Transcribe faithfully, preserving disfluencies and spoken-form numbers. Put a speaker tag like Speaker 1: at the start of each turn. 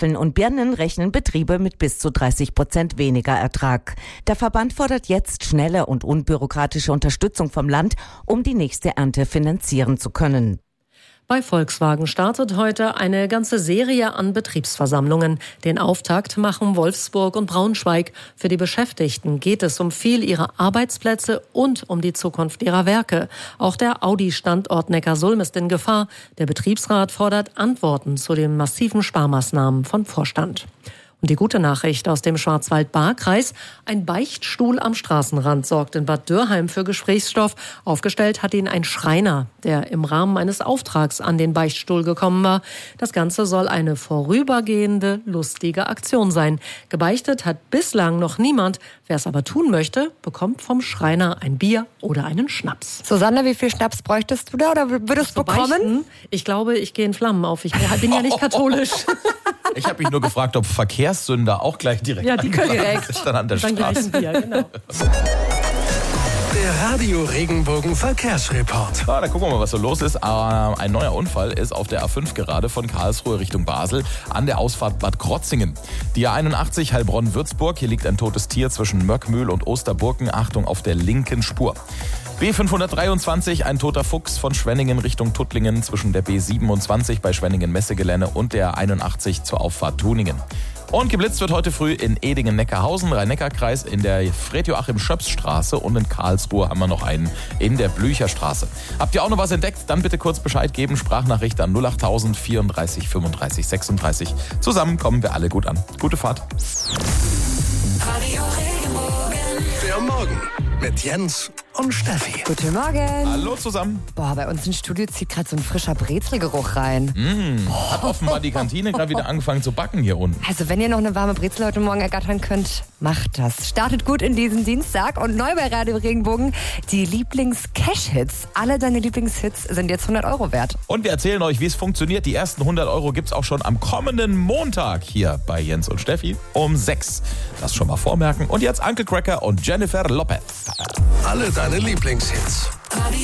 Speaker 1: Äpfeln und Birnen rechnen Betriebe mit bis zu dreißig Prozent weniger Ertrag. Der Verband fordert jetzt schnelle und unbürokratische Unterstützung vom Land, um die nächste Ernte finanzieren zu können.
Speaker 2: Bei Volkswagen startet heute eine ganze Serie an Betriebsversammlungen. Den Auftakt machen Wolfsburg und Braunschweig. Für die Beschäftigten geht es um viel ihrer Arbeitsplätze und um die Zukunft ihrer Werke. Auch der Audi-Standort Neckarsulm ist in Gefahr. Der Betriebsrat fordert Antworten zu den massiven Sparmaßnahmen vom Vorstand. Und die gute Nachricht aus dem Schwarzwald-Baar-Kreis: Ein Beichtstuhl am Straßenrand sorgt in Bad Dürrheim für Gesprächsstoff. Aufgestellt hat ihn ein Schreiner, der im Rahmen eines Auftrags an den Beichtstuhl gekommen war. Das Ganze soll eine vorübergehende, lustige Aktion sein. Gebeichtet hat bislang noch niemand. Wer es aber tun möchte, bekommt vom Schreiner ein Bier oder einen Schnaps.
Speaker 3: Susanne, wie viel Schnaps bräuchtest du da oder würdest du bekommen?
Speaker 2: Beichten? Ich glaube, ich gehe in Flammen auf. Ich bin ja nicht katholisch.
Speaker 4: Ich habe mich nur gefragt, ob Verkehrssünder auch gleich direkt
Speaker 2: Ja, die können direkt.
Speaker 4: dann an der
Speaker 2: Dann gleich
Speaker 4: Straße.
Speaker 2: ein Bier, genau.
Speaker 5: Der Radio Regenbogen Verkehrsreport.
Speaker 4: Ah, da gucken wir mal, was so los ist. Ah, ein neuer Unfall ist auf der A fünf gerade von Karlsruhe Richtung Basel an der Ausfahrt Bad Krotzingen. Die A einundachtzig Heilbronn-Würzburg. Hier liegt ein totes Tier zwischen Möckmühl und Osterburken. Achtung auf der linken Spur. B fünfhundertdreiundzwanzig, ein toter Fuchs von Schwenningen Richtung Tuttlingen zwischen der B siebenundzwanzig bei Schwenningen-Messegelände und der einundachtzig zur Auffahrt Tuningen. Und geblitzt wird heute früh in Edingen-Neckarhausen, Rhein-Neckar-Kreis, in der Fred-Joachim-Schöps-Straße und in Karlsruhe haben wir noch einen in der Blücherstraße. Habt ihr auch noch was entdeckt? Dann bitte kurz Bescheid geben. Sprachnachricht an null acht tausend vierunddreißig fünfunddreißig sechsunddreißig. Zusammen kommen wir alle gut an. Gute Fahrt.
Speaker 5: Radio Regenbogen. Der Morgen mit Jens und Steffi.
Speaker 3: Guten Morgen.
Speaker 4: Hallo zusammen.
Speaker 3: Boah, bei uns im Studio zieht gerade so ein frischer Brezelgeruch rein.
Speaker 4: Mmh, hat offenbar die Kantine gerade wieder angefanng zu backen hier unten.
Speaker 3: Also wenn ihr noch eine warme Brezel heute Morgen ergattern könnt, macht das. Startet gut in diesen Dienstag und neu bei Radio Regenbogen die Lieblings-Cash-Hits. Alle deine Lieblingshits sind jetzt hundert Euro wert.
Speaker 4: Und wir erzählen euch, wie es funktioniert. Die ersten hundert Euro gibt's auch schon am kommenden Montag hier bei Jens und Steffi um sechs. Das schon mal vormerken. Und jetzt Uncle Cracker und Jennifer Lopez.
Speaker 5: Alle deine Lieblingshits.